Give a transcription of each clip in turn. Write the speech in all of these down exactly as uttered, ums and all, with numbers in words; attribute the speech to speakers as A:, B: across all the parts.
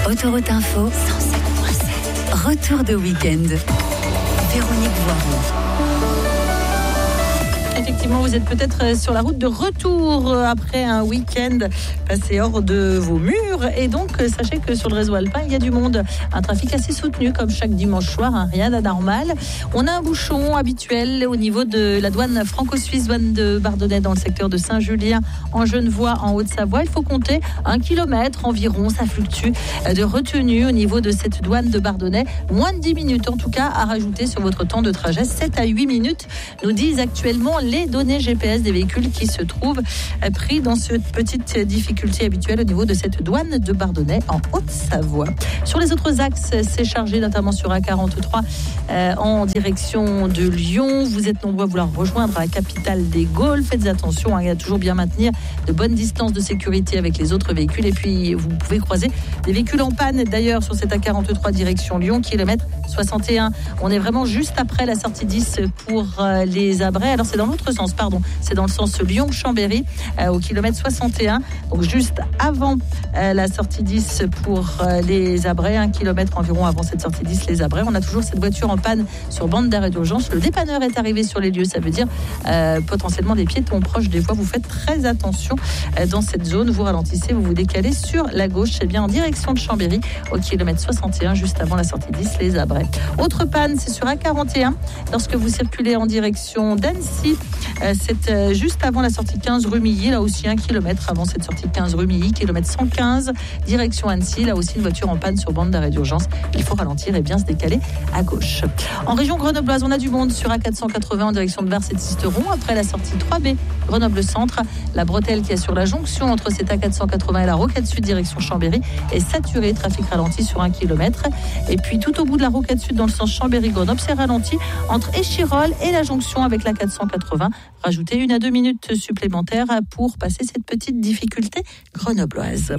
A: Autoroute Info, cent sept virgule sept. Retour de week-end. Véronique Voiron.
B: Effectivement, vous êtes peut-être sur la route de retour après un week-end passé hors de vos murs. Et donc, sachez que sur le réseau alpin, il y a du monde. Un trafic assez soutenu, comme chaque dimanche soir, hein, rien d'anormal. On a un bouchon habituel au niveau de la douane franco-suisse, douane de Bardonnay, dans le secteur de Saint-Julien, en Genevois, en Haute-Savoie. Il faut compter un kilomètre environ. Ça fluctue de retenue au niveau de cette douane de Bardonnay. Moins de dix minutes, en tout cas, à rajouter sur votre temps de trajet. sept à huit minutes, nous disent actuellement les données G P S des véhicules qui se trouvent pris dans cette petite difficulté habituelle au niveau de cette douane de Bardonnay en Haute-Savoie. Sur les autres axes, c'est chargé, notamment sur A quarante-trois euh, en direction de Lyon. Vous êtes nombreux à vouloir rejoindre la capitale des Gaules. Faites attention, hein, il y a toujours bien maintenir de bonnes distances de sécurité avec les autres véhicules. Et puis, vous pouvez croiser des véhicules en panne, d'ailleurs, sur cette A quarante-trois direction Lyon, kilomètre soixante et un. On est vraiment juste après la sortie dix pour euh, les Abrais. Alors, c'est dans l'autre sens, pardon, c'est dans le sens Lyon-Chambéry euh, au kilomètre soixante et un, donc juste avant euh, la sortie dix pour euh, les Abrais, un kilomètre environ avant cette sortie dix, les Abrais. On a toujours cette voiture en panne sur bande d'arrêt d'urgence. Le dépanneur est arrivé sur les lieux, ça veut dire euh, potentiellement des piétons proches des voies. Vous faites très attention euh, dans cette zone, vous ralentissez, vous vous décalez sur la gauche, c'est bien en direction de Chambéry au kilomètre soixante et un, juste avant la sortie dix, les Abrais. Autre panne, c'est sur A quarante et un, lorsque vous circulez en direction d'Annecy. Euh, c'est euh, juste avant la sortie quinze rue Milly, là aussi un kilomètre avant cette sortie quinze rue Milly, kilomètre cent quinze, direction Annecy, là aussi une voiture en panne sur bande d'arrêt d'urgence. Il faut ralentir et bien se décaler à gauche. En région grenobloise, on a du monde sur A quatre cent quatre-vingts en direction de Vars et de Sisteron, après la sortie trois B, Grenoble Centre. La bretelle qui est sur la jonction entre cette A quatre cent quatre-vingts et la Rocade Sud, direction Chambéry, est saturée, trafic ralenti sur un kilomètre. Et puis tout au bout de la Rocade Sud, dans le sens Chambéry-Grenoble, c'est ralenti entre Échirolles et la jonction avec la quatre cent quatre-vingts. Rajoutez une à deux minutes supplémentaires pour passer cette petite difficulté grenobloise.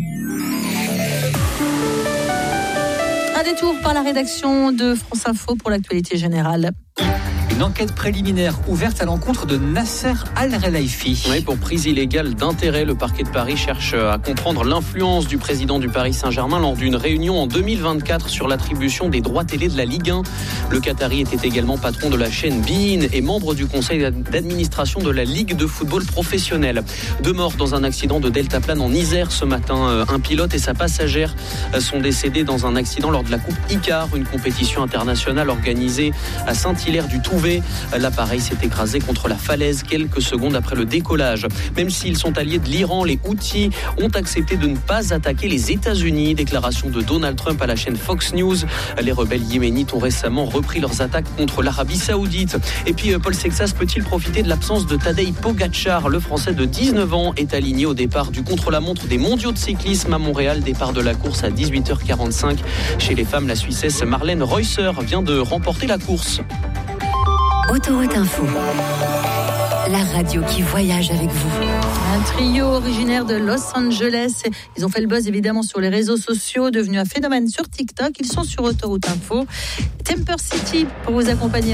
B: Un détour par la rédaction de France Info pour l'actualité générale.
C: Une enquête préliminaire ouverte à l'encontre de Nasser Al-Khelaifi.
D: Oui, pour prise illégale d'intérêt, le parquet de Paris cherche à comprendre l'influence du président du Paris Saint-Germain lors d'une réunion en deux mille vingt-quatre sur l'attribution des droits télé de la Ligue un. Le Qatari était également patron de la chaîne beIN et membre du conseil d'administration de la Ligue de football professionnel. Deux morts dans un accident de deltaplane en Isère ce matin. Un pilote et sa passagère sont décédés dans un accident lors de la Coupe Icar, une compétition internationale organisée à Saint-Hilaire-du-Touvet. L'appareil s'est écrasé contre la falaise quelques secondes après le décollage. Même s'ils sont alliés de l'Iran, les Houthis ont accepté de ne pas attaquer les États-Unis. Déclaration de Donald Trump à la chaîne Fox News. Les rebelles yéménites ont récemment repris leurs attaques contre l'Arabie Saoudite. Et puis Paul Sexas peut-il profiter de l'absence de Tadej Pogačar? Le Français de dix-neuf ans est aligné au départ du contre-la-montre des mondiaux de cyclisme à Montréal. Départ de la course à dix-huit heures quarante-cinq. Chez les femmes, la Suissesse Marlène Reusser vient de remporter la course.
A: Autoroute Info, la radio qui voyage avec vous.
B: Un trio originaire de Los Angeles. Ils ont fait le buzz évidemment sur les réseaux sociaux, devenu un phénomène sur TikTok. Ils sont sur Autoroute Info. Temper City pour vous accompagner.